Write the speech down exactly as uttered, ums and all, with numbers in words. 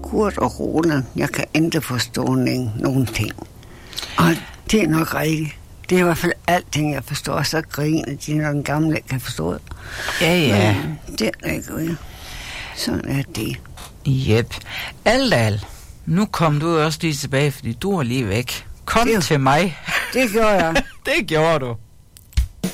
Kurt og Roland, jeg kan ikke forstå nogen ting. Og det er nok rigtigt. Det er i hvert fald alting, jeg forstår. Så griner de, når den gamle ikke kan forstå det. Ja, ja. Men det er ikke, ja. Sådan er det. Jep. Aldal, nu kom du også lige tilbage, fordi du er lige væk. Kom det, til mig. Det gjorde jeg. Det gjorde du.